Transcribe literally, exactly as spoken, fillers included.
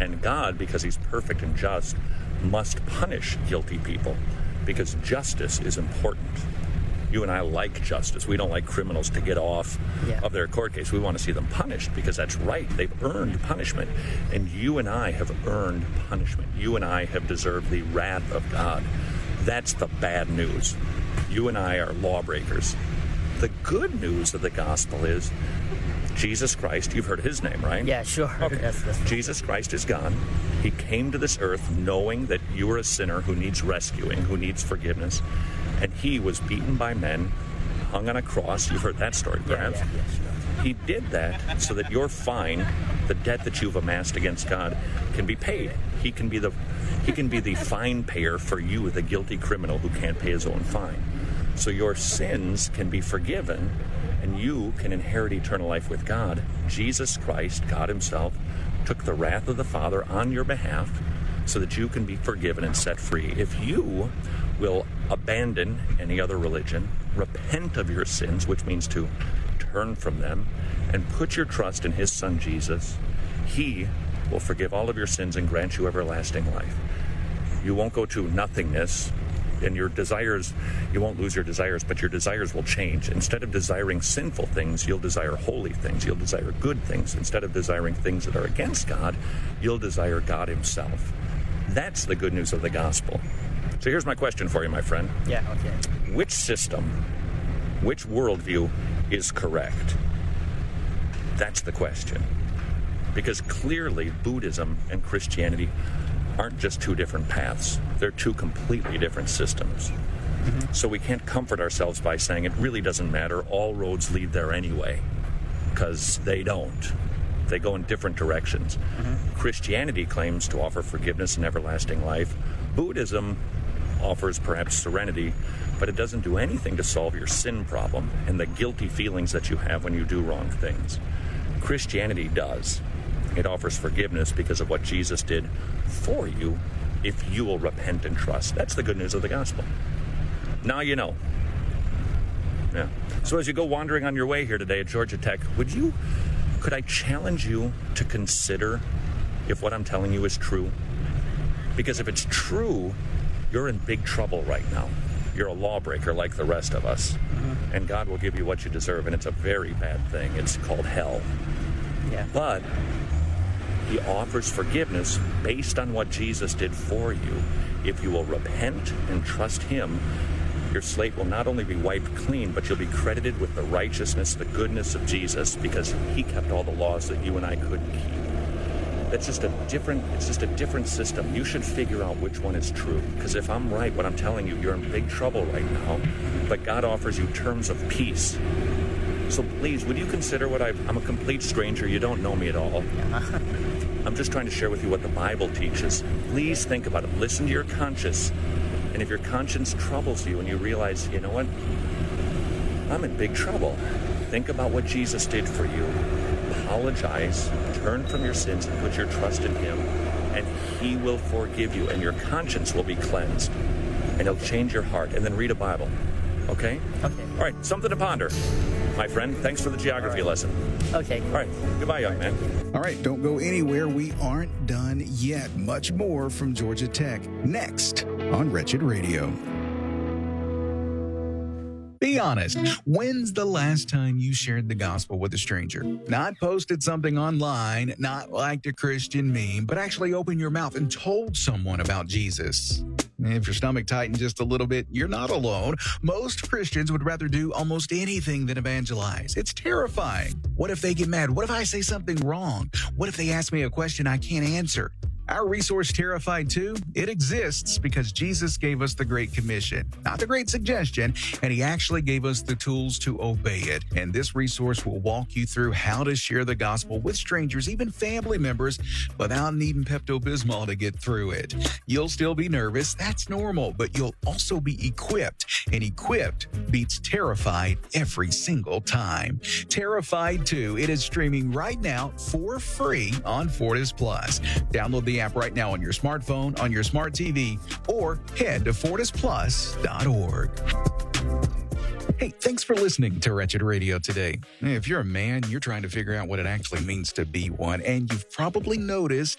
And God, because he's perfect and just, must punish guilty people because justice is important. You and I like justice. We don't like criminals to get off yeah. of their court case. We want to see them punished because that's right. They've earned punishment. And you and I have earned punishment. You and I have deserved the wrath of God. That's the bad news. You and I are lawbreakers. The good news of the gospel is Jesus Christ, you've heard his name, right? Yeah, sure. Okay. That's, that's... Jesus Christ is God. He came to this earth knowing that you are a sinner who needs rescuing, who needs forgiveness. And he was beaten by men, hung on a cross. You've heard that story, perhaps. Yeah, yeah, yeah, sure. He did that so that your fine, the debt that you've amassed against God, can be paid. He can be the he can be the fine payer for you, the guilty criminal who can't pay his own fine. So your sins can be forgiven, and you can inherit eternal life with God. Jesus Christ, God himself, took the wrath of the Father on your behalf so that you can be forgiven and set free. If you will abandon any other religion, repent of your sins, which means to turn from them, and put your trust in his Son Jesus, he will forgive all of your sins and grant you everlasting life. You won't go to nothingness, and your desires, you won't lose your desires, but your desires will change. Instead of desiring sinful things, you'll desire holy things. You'll desire good things. Instead of desiring things that are against God, you'll desire God himself. That's the good news of the gospel. So here's my question for you, my friend. Yeah, okay. Which system, which worldview is correct? That's the question. Because clearly Buddhism and Christianity aren't just two different paths. They're two completely different systems. Mm-hmm. So we can't comfort ourselves by saying it really doesn't matter. All roads lead there anyway. Because they don't. They go in different directions. Mm-hmm. Christianity claims to offer forgiveness and everlasting life. Buddhism offers perhaps serenity, but it doesn't do anything to solve your sin problem and the guilty feelings that you have when you do wrong things. Christianity does. It offers forgiveness because of what Jesus did for you if you will repent and trust. That's the good news of the gospel. Now you know. Yeah. So as you go wandering on your way here today at Georgia Tech, would you, could I challenge you to consider if what I'm telling you is true? Because if it's true, you're in big trouble right now. You're a lawbreaker like the rest of us. Mm-hmm. And God will give you what you deserve, and it's a very bad thing. It's called hell. Yeah. But he offers forgiveness based on what Jesus did for you. If you will repent and trust him, your slate will not only be wiped clean, but you'll be credited with the righteousness, the goodness of Jesus, because he kept all the laws that you and I couldn't keep. That's just a different, it's just a different system. You should figure out which one is true. Because if I'm right, what I'm telling you, you're in big trouble right now. But God offers you terms of peace. So please, would you consider what I've, I'm a complete stranger. You don't know me at all. I'm just trying to share with you what the Bible teaches. Please think about it. Listen to your conscience. And if your conscience troubles you and you realize, you know what? I'm in big trouble. Think about what Jesus did for you. Apologize, turn from your sins, and put your trust in him, and he will forgive you, and your conscience will be cleansed, and he'll change your heart. And then read a Bible. Okay? Okay. All right, something to ponder, my friend. Thanks for the geography All right. lesson. Okay. All right. Goodbye, young man. All right, don't go anywhere. We aren't done yet. Much more from Georgia Tech next on Wretched Radio. Be honest. When's the last time you shared the gospel with a stranger? Not posted something online, not liked a Christian meme, but actually opened your mouth and told someone about Jesus. If your stomach tightened just a little bit, you're not alone. Most Christians would rather do almost anything than evangelize. It's terrifying. What if they get mad? What if I say something wrong? What if they ask me a question I can't answer? Our resource, Terrified two, it exists because Jesus gave us the Great Commission, not the Great Suggestion, and he actually gave us the tools to obey it. And this resource will walk you through how to share the gospel with strangers, even family members, without needing Pepto-Bismol to get through it. You'll still be nervous, that's normal, but you'll also be equipped, and equipped beats terrified every single time. Terrified two, it is streaming right now for free on Fortis Plus. Download the app right now on your smartphone, on your smart T V, or head to fortis plus dot org. Hey, thanks for listening to Wretched Radio today. If you're a man, you're trying to figure out what it actually means to be one, and you've probably noticed